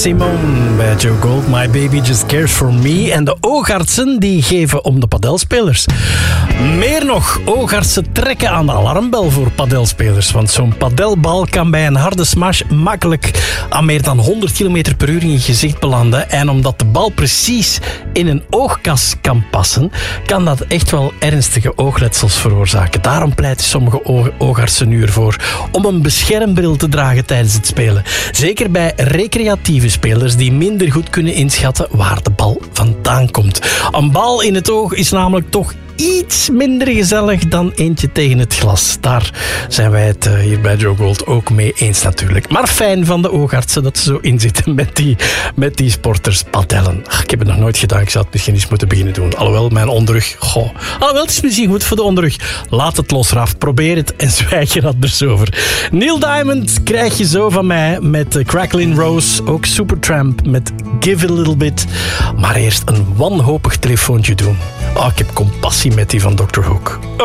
Simone bij Joe Gold, My Baby Just Cares For Me. En de oogartsen die geven om de padelspelers. Meer nog, oogartsen trekken aan de alarmbel voor padelspelers. Want zo'n padelbal kan bij een harde smash makkelijk aan meer dan 100 km per uur in je gezicht belanden. En omdat de bal precies in een oogkas kan passen, kan dat echt wel ernstige oogletsels veroorzaken. Daarom pleiten sommige oogartsen nu ervoor om een beschermbril te dragen tijdens het spelen. Zeker bij recreatieve spelers die minder goed kunnen inschatten waar de bal vandaan komt. Een bal in het oog is namelijk toch iets minder gezellig dan eentje tegen het glas. Daar zijn wij het hier bij Joe Gold ook mee eens natuurlijk. Maar fijn van de oogartsen dat ze zo inzitten met die sporters padellen. Ach, ik heb het nog nooit gedaan, ik zou het misschien eens moeten beginnen doen. Alhoewel, mijn onderrug... Alhoewel, het is misschien goed voor de onderrug. Laat het los, Raf. Probeer het en zwijg er anders over. Neil Diamond krijg je zo van mij met Cracklin' Rose. Ook Supertramp met Give a Little Bit. Maar eerst een wanhopig telefoontje doen. Ik heb compassie met die van Dr. Hook.